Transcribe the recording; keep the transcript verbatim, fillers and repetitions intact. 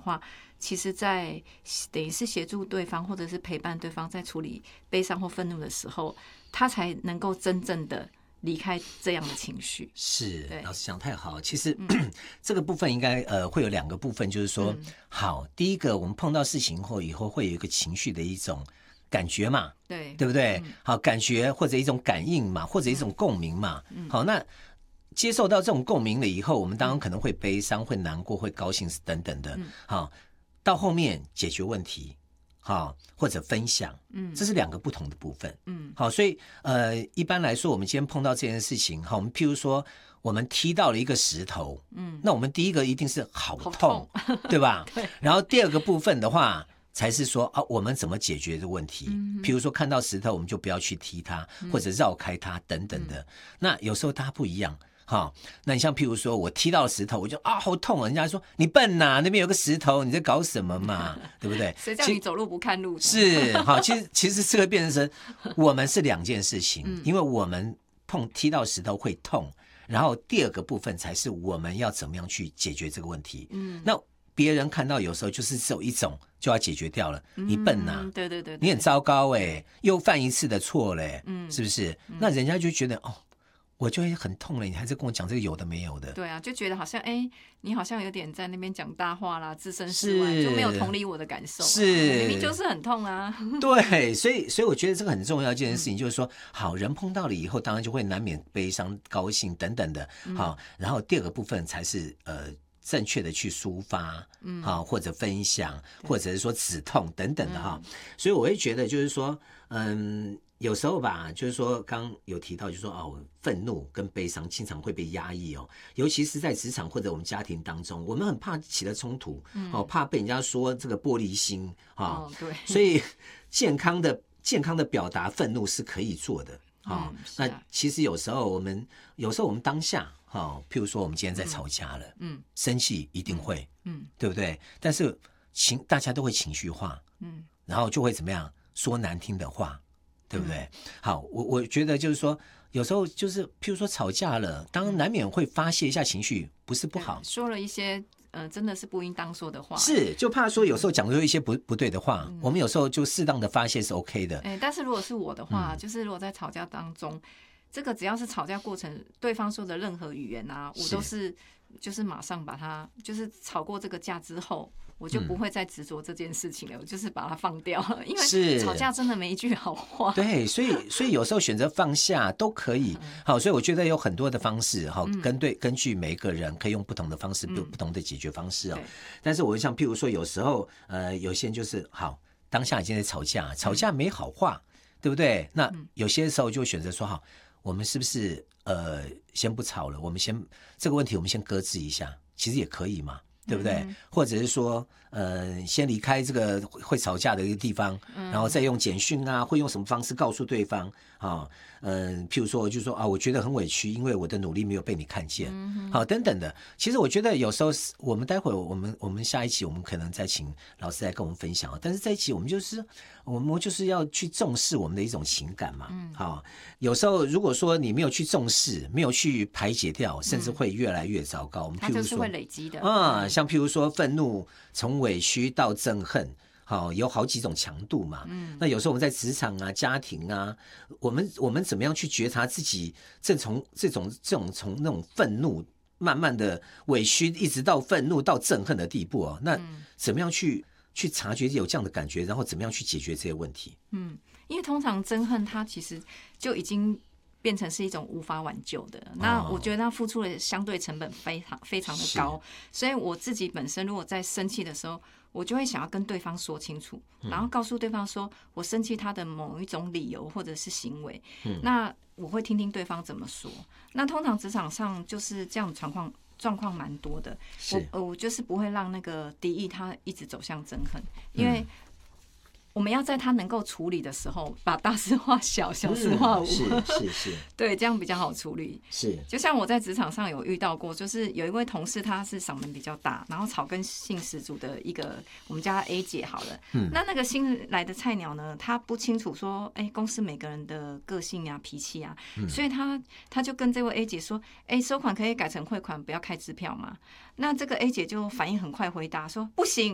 话，其实在等于是协助对方或者是陪伴对方在处理悲伤或愤怒的时候，他才能够真正的离开这样的情绪。 是，老师讲太好。其实、嗯、这个部分应该呃会有两个部分，就是说，嗯、好，第一个我们碰到事情后以后会有一个情绪的一种感觉嘛， 对对不对？ 嗯、 好，感觉或者一种感应嘛，或者一种共鸣嘛。嗯、好，那接受到这种共鸣了以后，我们当然可能会悲伤、会难过、会高兴等等的。嗯、好，到后面解决问题。好，或者分享，嗯，这是两个不同的部分，嗯，好，所以呃，一般来说，我们今天碰到这件事情，好，我们譬如说，我们踢到了一个石头，嗯，那我们第一个一定是好痛，好痛对吧？对。然后第二个部分的话，才是说啊，我们怎么解决这个问题？嗯、譬如说，看到石头，我们就不要去踢它，嗯、或者绕开它等等的。嗯、那有时候它不一样。好，那你像譬如说我踢到石头，我就啊好痛啊！人家说你笨呐、啊，那边有个石头，你在搞什么嘛？对不对？ 谁叫你走路不看路？ 是好，其实其实这个变成我们是两件事情，嗯、因为我们碰踢到石头会痛，然后第二个部分才是我们要怎么样去解决这个问题。嗯，那别人看到有时候就是只有一种就要解决掉了，嗯、你笨呐、啊， 对对 对, 对， 你很糟糕哎、欸，又犯一次的错嘞、欸，嗯，是不是？嗯、那人家就觉得哦。我就会很痛了，你还是跟我讲这个有的没有的。 对啊，就觉得好像哎、欸，你好像有点在那边讲大话啦，置身事外，就没有同理我的感受、啊。 是， 明明就是很痛啊。 对，所以所以我觉得这个很重要一件事情，就是说，好人碰到了以后，当然就会难免悲伤、高兴等等的。好，然后第二个部分才是呃正确的去抒发，嗯，好或者分享，或者是说止痛等等的哈。所以我会觉得就是说，嗯。有时候吧，就是说，刚有提到，就是说，哦，愤怒跟悲伤经常会被压抑哦，尤其是在职场或者我们家庭当中，我们很怕起了冲突，嗯、哦，怕被人家说这个玻璃心啊，哦、对，所以健康的健康的表达愤怒是可以做的，啊、哦嗯，那其实有时候我们有时候我们当下，哈、哦，譬如说我们今天在吵架了，嗯，生气一定会，嗯，对不对？但是情大家都会情绪化，嗯，然后就会怎么样说难听的话。对不对？嗯、好，我我觉得就是说，有时候就是譬如说吵架了，当然难免会发泄一下情绪，不是不好。 说了一些呃，真的是不应当说的话， 是就怕说有时候讲出一些不不对的话，嗯、我们有时候就适当的发泄是 OK 的。 哎，但是如果是我的话，嗯、就是如果在吵架当中，这个只要是吵架过程，对方说的任何语言啊，我都是就是马上把它，就是吵过这个架之后。我就不会再执着这件事情了，嗯、我就是把它放掉了，因为吵架真的没一句好话。 对，所以所以有时候选择放下都可以。好，所以我觉得有很多的方式，好，根对根据每一个人可以用不同的方式，有、嗯、不同的解决方式哦。但是我像譬如说，有时候呃，有些人就是好，当下已经在吵架，吵架没好话，嗯、对不对？那有些时候就选择说好，我们是不是呃先不吵了？我们先这个问题我们先搁置一下，其实也可以嘛。对不对？嗯、或者是说，呃，先离开这个会吵架的一个地方，嗯、然后再用简讯啊，会用什么方式告诉对方啊？嗯、呃，譬如说，就说啊，我觉得很委屈，因为我的努力没有被你看见，嗯、好，等等的。其实我觉得有时候我们待会儿我们我们下一期我们可能再请老师来跟我们分享，但是这一期我们就是我们就是要去重视我们的一种情感嘛。嗯，好，有时候如果说你没有去重视，没有去排解掉，甚至会越来越糟糕。我们譬如说，它就是会累积的啊。像譬如说愤怒从委屈到憎恨，好有好几种强度嘛。嗯，那有时候我们在职场啊、家庭啊，我们我们怎么样去觉察自己正从这种这种从那种愤怒慢慢的委屈，一直到愤怒到憎恨的地步哦？那怎么样去去察觉有这样的感觉，然后怎么样去解决这些问题？ 嗯，因为通常憎恨它其实就已经变成是一种无法挽救的，那我觉得他付出的相对成本非常非常的高，所以我自己本身如果在生气的时候，我就会想要跟对方说清楚，然后告诉对方说我生气他的某一种理由或者是行为，嗯、那我会听听对方怎么说。那通常职场上就是这样的状况状况蛮多的，我我就是不会让那个敌意他一直走向憎恨，因为、嗯我们要在他能够处理的时候，把大事化小，小事化无。 嗯、是是是， 对，这样比较好处理。 是， 就像我在职场上有遇到过，就是有一位同事，他是嗓门比较大，然后草根性十足的一个，我们叫他 A 姐好了。嗯。那那个新来的菜鸟呢，他不清楚说，哎、欸，公司每个人的个性啊、脾气啊，嗯、所以他他就跟这位 A 姐说，哎、欸，收款可以改成汇款，不要开支票嘛。那这个 A 姐就反应很快回答说，不行。